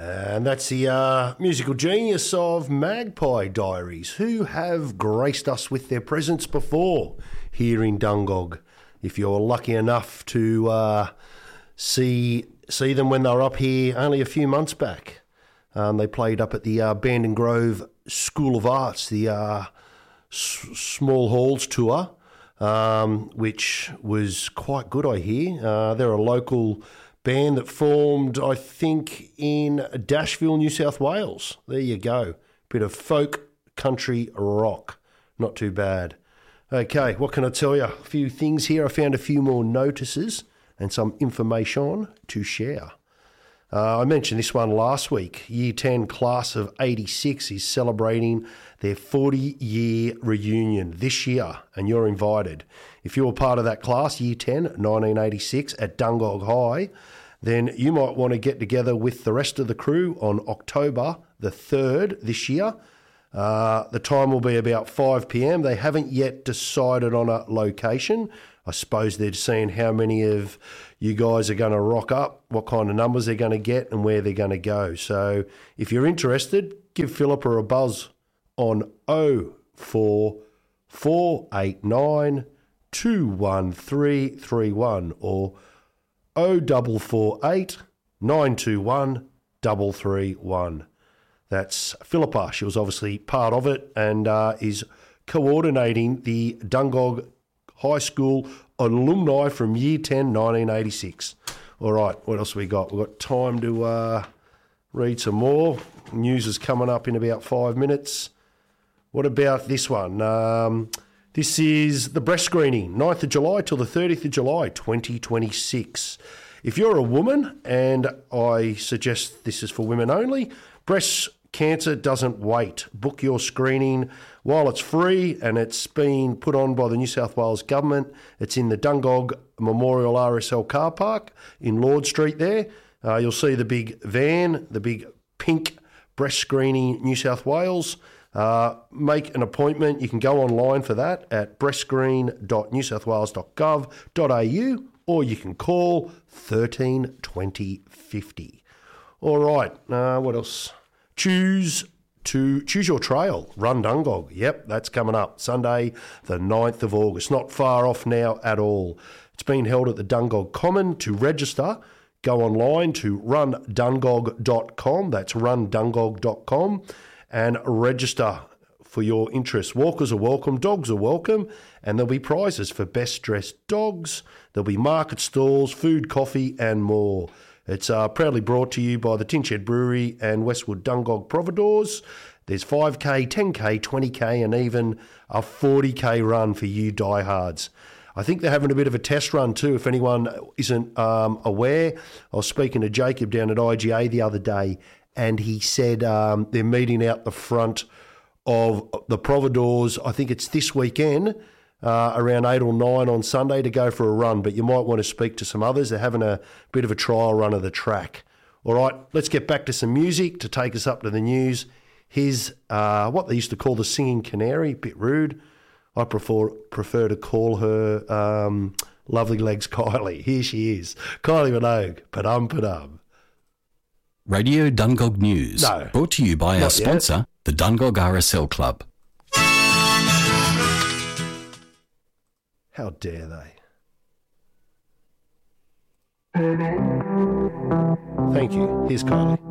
And that's the musical genius of Magpie Diaries, who have graced us with their presence before here in Dungog. If you're lucky enough to see them when they were up here only a few months back, they played up at the Bandon Grove School of Arts, the Small Halls tour, which was quite good, I hear. They're a local band that formed, I think, in Dashville, New South Wales. There you go. Bit of folk country rock. Not too bad. Okay, what can I tell you? A few things here. I found a few more notices and some information to share. I mentioned this one last week. Year 10 class of 86 is celebrating their 40-year reunion this year, and you're invited. If you're part of that class, Year 10, 1986, at Dungog High, then you might want to get together with the rest of the crew on October the 3rd this year. The time will be about 5 p.m. They haven't yet decided on a location. I suppose they're seeing how many of you guys are going to rock up, what kind of numbers they're going to get and where they're going to go. So if you're interested, give Philippa a buzz on 04489 21331 or 0448 921 331. That's Philippa. She was obviously part of it and is coordinating the Dungog High School alumni from Year 10, 1986. All right, what else we got? We've got time to read some more. News is coming up in about 5 minutes. What about this one? This is the breast screening, 9th of July till the 30th of July, 2026. If you're a woman, and I suggest this is for women only, breast cancer doesn't wait. Book your screening while it's free, and it's been put on by the New South Wales Government. It's in the Dungog Memorial RSL car park in Lord Street there. You'll see the big van, the big pink breast screening New South Wales. Make an appointment. You can go online for that at breastscreen.newsouthwales.gov.au or you can call 13 20 50. All right, what else? Choose your trail, Run Dungog. Yep, that's coming up Sunday, the 9th of August. Not far off now at all. It's being held at the Dungog Common. To register, go online to rundungog.com. That's rundungog.com and register for your interest. Walkers are welcome, dogs are welcome, and there'll be prizes for best dressed dogs. There'll be market stalls, food, coffee, and more. It's proudly brought to you by the Tinshed Brewery and Westwood Dungog Providores. There's 5K, 10K, 20K and even a 40K run for you diehards. I think they're having a bit of a test run too, if anyone isn't aware. I was speaking to Jacob down at IGA the other day and he said they're meeting out the front of the Providores. I think it's this weekend, around 8 or 9 on Sunday to go for a run, but you might want to speak to some others. They're having a bit of a trial run of the track. All right, let's get back to some music to take us up to the news. Here's what they used to call the Singing Canary, a bit rude. I prefer to call her Lovely Legs Kylie. Here she is, Kylie Minogue, Padum. Radio Dungog News, brought to you by our sponsor, the Dungog RSL Club. How dare they? Thank you. Here's Kylie.